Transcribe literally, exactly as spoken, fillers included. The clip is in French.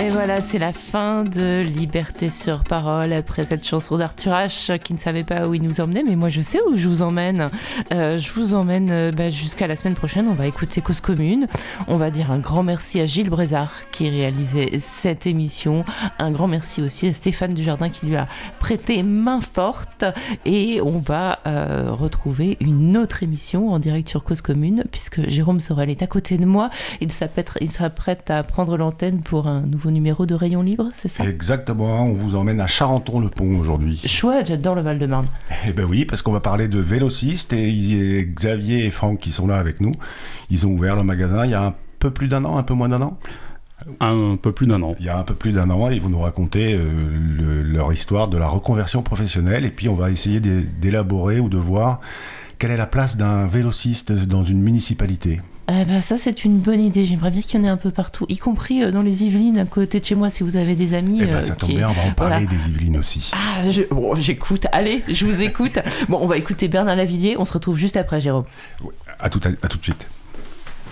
Et voilà, c'est la fin de Liberté sur parole après cette chanson d'Arthur H qui ne savait pas où il nous emmenait, mais moi je sais où je vous emmène. Euh, je vous emmène euh, bah, jusqu'à la semaine prochaine. On va écouter Cause Commune. On va dire un grand merci à Gilles Brézard qui réalisait cette émission. Un grand merci aussi à Stéphane Dujardin qui lui a prêté main forte. Et on va euh, retrouver une autre émission en direct sur Cause Commune puisque Jérôme Sorel est à côté de moi. Il s'apprête, il s'apprête à prendre l'antenne pour un nouveau numéro de Rayon Libre, c'est ça ? Exactement, on vous emmène à Charenton-le-Pont aujourd'hui. Chouette, j'adore le Val-de-Marne. Eh ben oui, parce qu'on va parler de vélocistes et il y a Xavier et Franck qui sont là avec nous. Ils ont ouvert le magasin il y a un peu plus d'un an, un peu moins d'un an. Un peu plus d'un an. Il y a un peu plus d'un an, et ils vont nous raconter euh, le, leur histoire de la reconversion professionnelle et puis on va essayer d'élaborer ou de voir quelle est la place d'un vélociste dans une municipalité. Eh ben ça c'est une bonne idée, j'aimerais bien qu'il y en ait un peu partout, y compris dans les Yvelines à côté de chez moi si vous avez des amis. Eh ben ça tombe qui... bien, on va en parler voilà. des Yvelines aussi. Ah, je... bon, j'écoute, allez, je vous écoute. Bon, on va écouter Bernard Lavillier, on se retrouve juste après Jérôme. À tout, à, à tout de suite.